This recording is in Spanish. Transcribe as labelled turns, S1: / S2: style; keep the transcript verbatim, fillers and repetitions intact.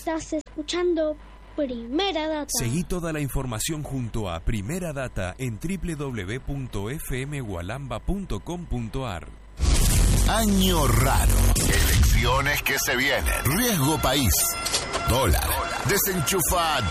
S1: Estás escuchando Primera Data.
S2: Seguí toda la información junto a Primera Data en doble u doble u doble u punto f m gualamba punto com punto a r.
S3: Año raro. Elecciones que se vienen. Riesgo país. Dólar. Desenchufa